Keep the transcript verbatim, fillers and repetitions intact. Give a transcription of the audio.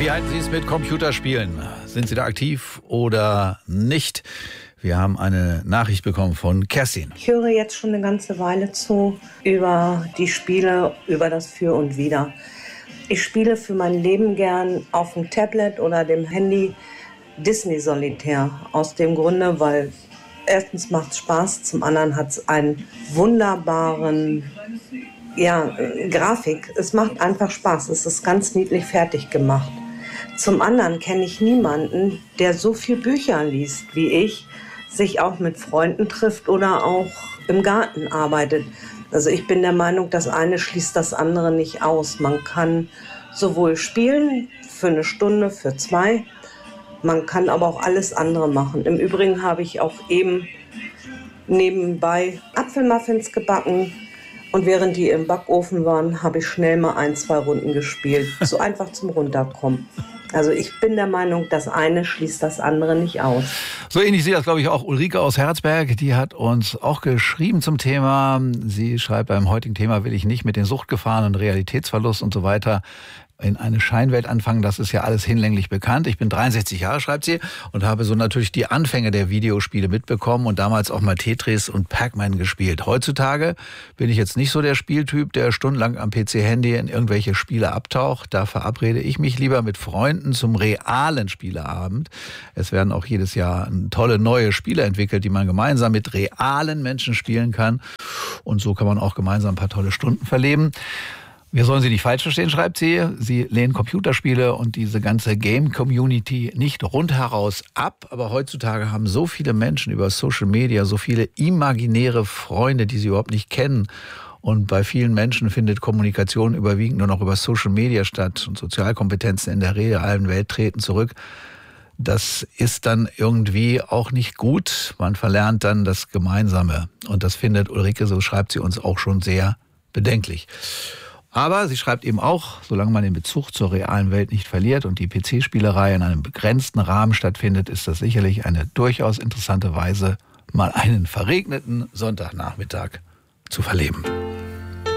Wie halten Sie es mit Computerspielen? Sind Sie da aktiv oder nicht? Wir haben eine Nachricht bekommen von Kerstin. Ich höre jetzt schon eine ganze Weile zu über die Spiele, über das Für und Wider. Ich spiele für mein Leben gern auf dem Tablet oder dem Handy Disney Solitär. Aus dem Grunde, weil erstens macht es Spaß, zum anderen hat es einen wunderbaren ja, Grafik. Es macht einfach Spaß. Es ist ganz niedlich fertig gemacht. Zum anderen kenne ich niemanden, der so viel Bücher liest wie ich, sich auch mit Freunden trifft oder auch im Garten arbeitet. Also ich bin der Meinung, das eine schließt das andere nicht aus. Man kann sowohl spielen für eine Stunde, für zwei, man kann aber auch alles andere machen. Im Übrigen habe ich auch eben nebenbei Apfelmuffins gebacken und während die im Backofen waren, habe ich schnell mal ein, zwei Runden gespielt. So einfach zum Runterkommen. Also ich bin der Meinung, das eine schließt das andere nicht aus. So ähnlich sieht das, glaube ich, auch Ulrike aus Herzberg. Die hat uns auch geschrieben zum Thema. Sie schreibt, beim heutigen Thema will ich nicht mit den Suchtgefahren und Realitätsverlust und so weiter in eine Scheinwelt anfangen. Das ist ja alles hinlänglich bekannt. Ich bin dreiundsechzig Jahre, schreibt sie, und habe so natürlich die Anfänge der Videospiele mitbekommen und damals auch mal Tetris und Pac-Man gespielt. Heutzutage bin ich jetzt nicht so der Spieltyp, der stundenlang am P C-Handy in irgendwelche Spiele abtaucht. Da verabrede ich mich lieber mit Freunden zum realen Spieleabend. Es werden auch jedes Jahr tolle neue Spiele entwickelt, die man gemeinsam mit realen Menschen spielen kann. Und so kann man auch gemeinsam ein paar tolle Stunden verleben. Wir sollen Sie nicht falsch verstehen, schreibt sie. Sie lehnen Computerspiele und diese ganze Game-Community nicht rundheraus ab. Aber heutzutage haben so viele Menschen über Social Media so viele imaginäre Freunde, die sie überhaupt nicht kennen. Und bei vielen Menschen findet Kommunikation überwiegend nur noch über Social Media statt. Und Sozialkompetenzen in der realen Welt treten zurück. Das ist dann irgendwie auch nicht gut. Man verlernt dann das Gemeinsame. Und das findet Ulrike, so schreibt sie uns, auch schon sehr bedenklich. Aber sie schreibt eben auch, solange man den Bezug zur realen Welt nicht verliert und die P C-Spielerei in einem begrenzten Rahmen stattfindet, ist das sicherlich eine durchaus interessante Weise, mal einen verregneten Sonntagnachmittag zu verleben.